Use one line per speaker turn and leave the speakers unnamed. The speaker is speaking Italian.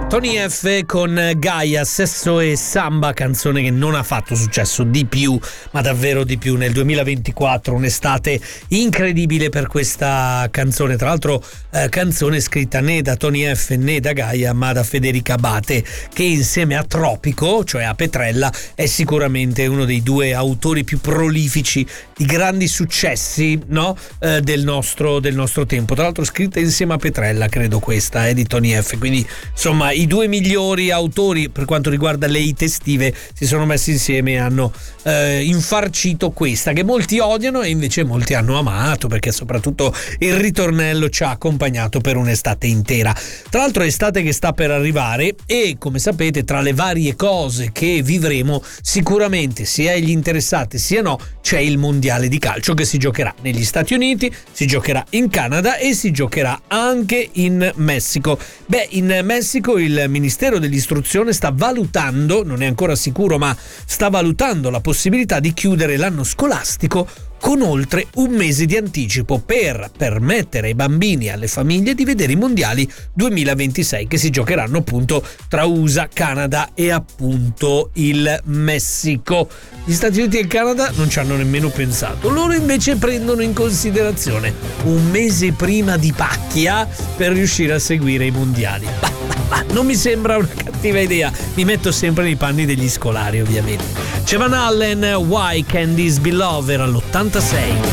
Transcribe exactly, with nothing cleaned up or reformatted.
Tony F con Gaia, Sesso e Samba, canzone che non ha fatto successo di più, ma davvero di più nel duemilaventiquattro, un'estate incredibile per questa canzone, tra l'altro eh, canzone scritta né da Tony F né da Gaia ma da Federica Abate, che insieme a Tropico, cioè a Petrella, è sicuramente uno dei due autori più prolifici di grandi successi, no? eh, del, nostro, del nostro tempo, tra l'altro scritta insieme a Petrella, credo questa, eh, di Tony F, quindi insomma i due migliori autori per quanto riguarda le hit estive si sono messi insieme e hanno eh, infarcito questa che molti odiano e invece molti hanno amato, perché soprattutto il ritornello ci ha accompagnato per un'estate intera. Tra l'altro estate che sta per arrivare e, come sapete, tra le varie cose che vivremo sicuramente, sia agli interessati sia no, c'è il mondiale di calcio che si giocherà negli Stati Uniti, si giocherà in Canada e si giocherà anche in Messico. Beh, in Messico il Ministero dell'Istruzione sta valutando, non è ancora sicuro, ma sta valutando la possibilità di chiudere l'anno scolastico con oltre un mese di anticipo per permettere ai bambini e alle famiglie di vedere i mondiali duemilaventisei che si giocheranno appunto tra U S A, Canada e appunto il Messico. Gli Stati Uniti e il Canada non ci hanno nemmeno pensato, loro invece prendono in considerazione un mese prima di pacchia per riuscire a seguire i mondiali. Bah, bah, bah, non mi sembra una cattiva idea, mi metto sempre nei panni degli scolari ovviamente. C'è Van Allen, Why Can This Be Love, era l'ottantasei.